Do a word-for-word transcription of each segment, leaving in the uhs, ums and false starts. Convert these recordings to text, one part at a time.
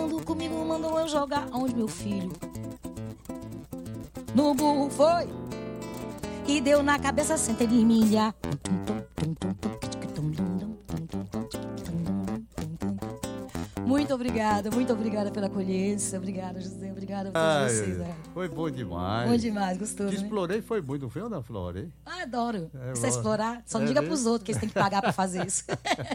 brincando comigo, mandou eu jogar onde meu filho? No burro foi e deu na cabeça cento de milha. Muito obrigada, muito obrigada pela acolhência. Obrigada, José, obrigada por todos vocês. Né? Foi bom demais. Bom demais, gostoso. Te né? explorei, foi muito, não foi, Ana Flora, hein? Ah, adoro. É, Você explorar, só não é diga mesmo? pros outros que eles têm que pagar pra fazer isso.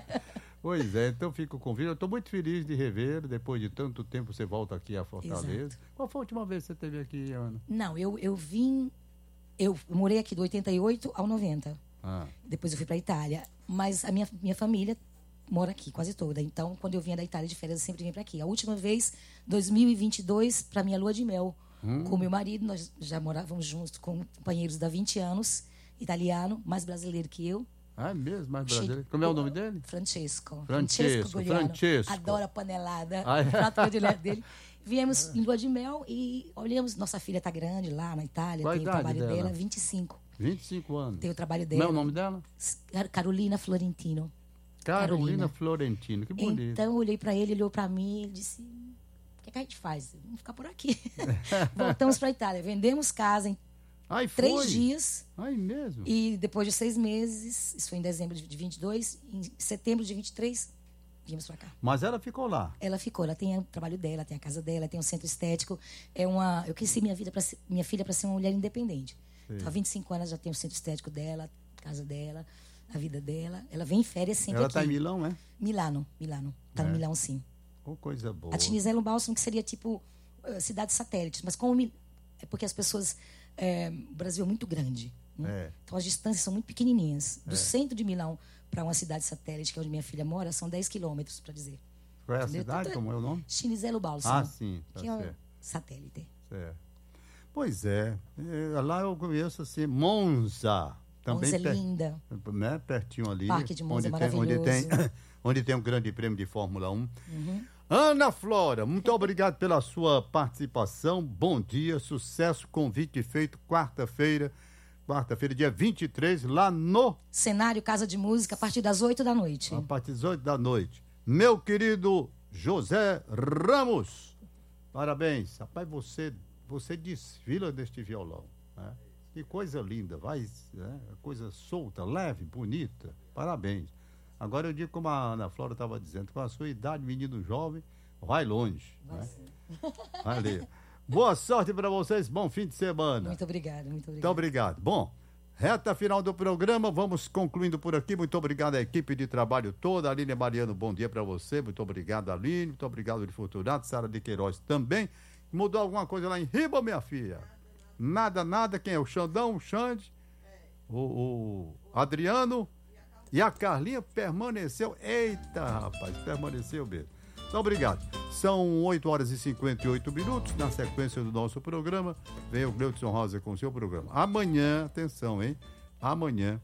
Pois é, então fica o convite. Eu estou muito feliz de rever. Depois de tanto tempo você volta aqui a Fortaleza. Exato. Qual foi a última vez que você esteve aqui, Ana? Não, eu, eu vim... Eu morei aqui do oitenta e oito ao noventa. Ah. Depois eu fui pra Itália. Mas a minha, minha família mora aqui, quase toda. Então, quando eu vinha da Itália de férias, eu sempre vim pra aqui. A última vez, dois mil e vinte e dois, pra minha lua de mel. Hum. Com meu marido, nós já morávamos juntos com companheiros da vinte anos, italiano, mais brasileiro que eu. Ah, é mesmo? Mais brasileiro? Como é o nome dele? Francesco. Francesco, Gugliano. Francesco. Adora panelada. Ah, é? O prato predileto dele. Viemos em lua de mel e olhamos. Nossa filha tá grande lá na Itália. Qual a tem o idade trabalho dela? dela, vinte e cinco. vinte e cinco anos. Tem o trabalho Como é dela. o nome dela? Carolina Florentino. Carolina, Carolina. Florentino. Que bonito. Então eu olhei pra ele, ele olhou pra mim e ele disse: o que, é que a gente faz? Vamos ficar por aqui. Voltamos pra Itália. Vendemos casa em Ai, três foi? dias. Ai, mesmo? E depois de seis meses, isso foi em dezembro de vinte e dois, em setembro de vinte e três, viemos pra cá. Mas ela ficou lá. Ela ficou, ela tem o trabalho dela, tem a casa dela, tem um centro estético. É uma, eu cresci minha vida para minha filha para ser uma mulher independente. Então, há vinte e cinco anos já tem o centro estético dela, a casa dela, a vida dela. Ela vem em férias sempre Ela aqui. está em Milão, é? Milano, Milano. Tá É. no Milão, sim. Oh, coisa boa. A Tinizelo Bálsamo, que seria tipo uh, cidade satélite, mas como Mil- é porque as pessoas, é, o Brasil é muito grande, né? É. Então as distâncias são muito pequenininhas. Do É. centro de Milão para uma cidade satélite, que é onde minha filha mora, são dez quilômetros, para dizer. Qual é a Entendeu? cidade? Tanto- Como é o nome? Tinizelo Bálsamo. Ah, sim. Tá que é um certo. satélite. certo. Pois é. É, lá eu conheço assim, Monza. Também Monza é per- linda. né, pertinho ali. Parque de Monza onde é tem, onde tem, maravilhoso. onde tem um grande prêmio de Fórmula um. Uhum. Ana Flora, muito obrigado pela sua participação. Bom dia, sucesso. Convite feito quarta-feira. Quarta-feira, dia vinte e três, lá no... Cenário Casa de Música, a partir das oito da noite. A partir das oito da noite. Meu querido José Ramos, parabéns. Rapaz, você, você desfila deste violão, né? Que coisa linda, vai, né? Coisa solta, leve, bonita. Parabéns. Agora eu digo como a Ana Flora estava dizendo, com a sua idade, menino jovem, vai longe. Vai Né? ser. Valeu. Boa sorte para vocês, bom fim de semana. Muito obrigada, muito obrigada. Muito obrigado. Bom, reta final do programa, vamos concluindo por aqui. Muito obrigado à equipe de trabalho toda. Aline Mariano, bom dia para você. Muito obrigado, Aline. Muito obrigado, de Fortunato. Sara de Queiroz também. Mudou alguma coisa lá em Riba, minha filha? Nada, nada. Quem é? O Xandão, o Xande, o, o Adriano e a Carlinha permaneceu. Eita, rapaz, permaneceu mesmo. Então, obrigado. São oito horas e cinquenta e oito minutos. Na sequência do nosso programa, vem o Gleudson Rosa com o seu programa. Amanhã, atenção, hein? Amanhã,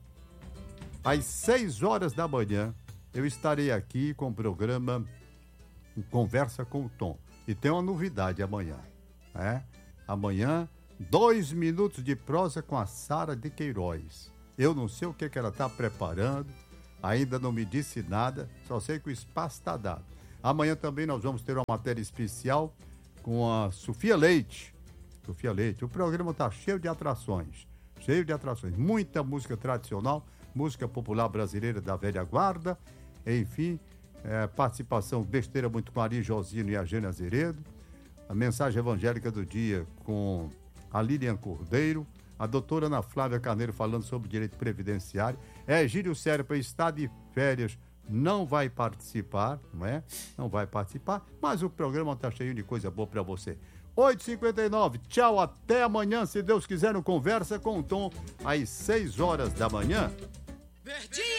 às seis horas da manhã, eu estarei aqui com o programa Conversa com o Tom. E tem uma novidade amanhã, né? Amanhã, dois minutos de prosa com a Sara de Queiroz. Eu não sei o que, que ela está preparando, ainda não me disse nada, só sei que o espaço está dado. Amanhã também nós vamos ter uma matéria especial com a Sofia Leite. Sofia Leite, o programa está cheio de atrações, cheio de atrações. Muita música tradicional, música popular brasileira da velha guarda, enfim, é, participação besteira muito com Ari Josino e a Gênia Azeredo, a mensagem evangélica do dia com a Lilian Cordeiro, a doutora Ana Flávia Carneiro falando sobre direito previdenciário, é Gírio Serpa está de férias, não vai participar, não é? Não vai participar, mas o programa está cheio de coisa boa para você. oito e cinquenta e nove, tchau, até amanhã, se Deus quiser, no Conversa com o Tom, às seis horas da manhã. Verdinho!